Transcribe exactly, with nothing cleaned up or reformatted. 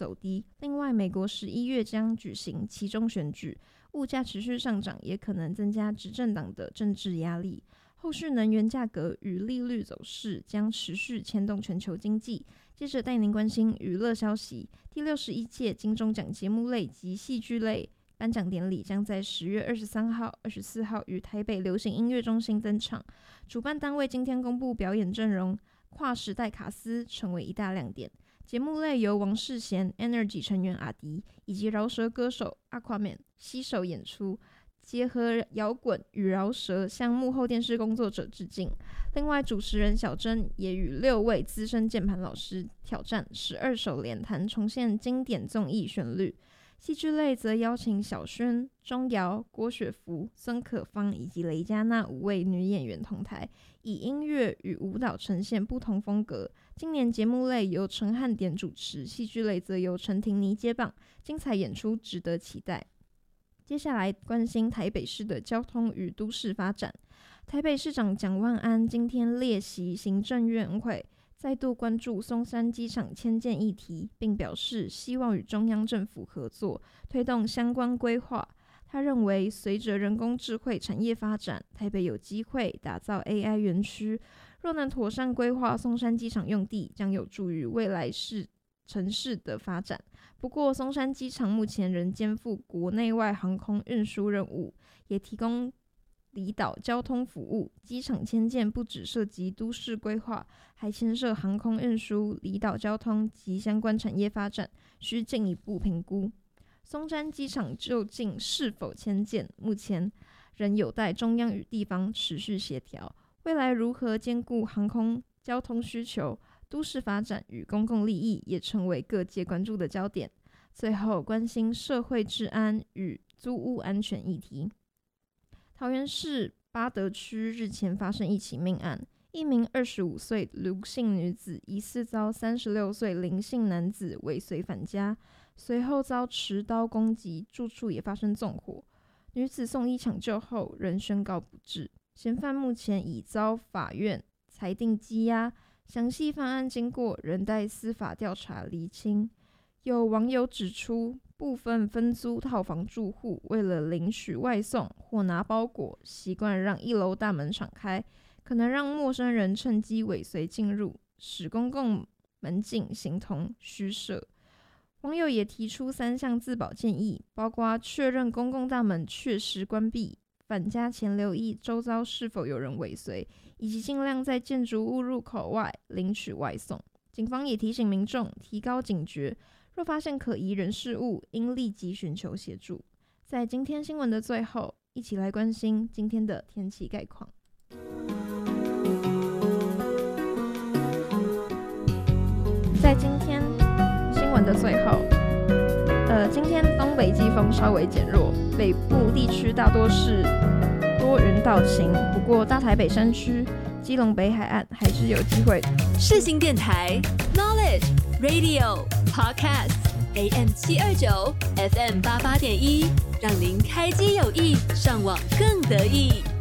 走低。另外，美国十一月将举行期中选举，物价持续上涨，也可能增加执政党的政治压力。后续能源价格与利率走势将持续牵动全球经济。接着带您关心娱乐消息，第六十一届金钟奖节目类及戏剧类颁奖典礼将在十月二十三号、二十四号于台北流行音乐中心登场。主办单位今天公布表演阵容，跨时代卡司成为一大亮点。节目类由王世贤、Energy 成员阿迪以及饶舌歌手 Aquaman 携手演出，结合摇滚与饶舌向幕后电视工作者致敬。另外，主持人小珍也与六位资深键盘老师挑战十二首连弹，重现经典综艺旋律。戏剧类则邀请小轩、钟瑶、郭雪芙、孙可芳以及雷佳娜五位女演员同台，以音乐与舞蹈呈现不同风格。今年节目类由陈汉典主持，戏剧类则由陈婷妮接棒，精彩演出值得期待。接下来关心台北市的交通与都市发展。台北市长蒋万安今天列席行政院会，再度关注松山机场迁建议题，并表示希望与中央政府合作，推动相关规划。他认为，随着人工智慧产业发展，台北有机会打造 A I 园区。若能妥善规划松山机场用地，将有助于未来市城市的发展。不过，松山机场目前仍肩负国内外航空运输任务，也提供离岛交通服务。机场迁建不只涉及都市规划，还牵涉航空运输、离岛交通及相关产业发展，需进一步评估。松山机场究竟是否迁建，目前仍有待中央与地方持续协调。未来如何兼顾航空交通需求、都市发展与公共利益，也成为各界关注的焦点。最后，关心社会治安与租屋安全议题。桃园市八德区日前发生一起命案，一名二十五岁卢姓女子疑似遭三十六岁林姓男子尾随返家，随后遭持刀攻击，住处也发生纵火。女子送医抢救后仍宣告不治。嫌犯目前已遭法院裁定羁押，详细犯案经过仍待司法调查厘清。有网友指出，部分分租套房住户为了领取外送或拿包裹，习惯让一楼大门敞开，可能让陌生人趁机尾随进入，使公共门禁形同虚设。网友也提出三项自保建议，包括确认公共大门确实关闭，返家前留意周遭是否有人尾随，以及尽量在建筑物入口外领取外送。警方也提醒民众提高警觉，若发现可疑人事物，应立即寻求协助。在今天新闻的最后，一起来关心今天的天气概况。在今天新闻的最后，呃，今天东北季风稍微减弱，北部地区大多是多云到晴，不过大台北山区、基隆北海岸还是有机会。 世新电台 Knowledge Radio Podcast A M 七二九 F M 八八点一，让您开机有益，上网更得意。